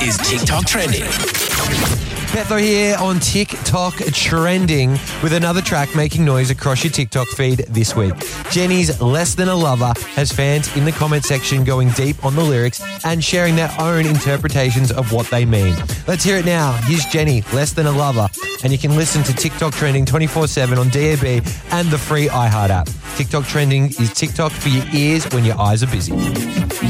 is TikTok Trending. Petho here on TikTok Trending with another track making noise across your TikTok feed this week. Jenny's Less Than a Lover has fans in the comment section going deep on the lyrics and sharing their own interpretations of what they mean. Let's hear it now. Here's Jenny, Less Than a Lover, and you can listen to TikTok Trending 24/7 on DAB and the free iHeart app. TikTok Trending is TikTok for your ears when your eyes are busy.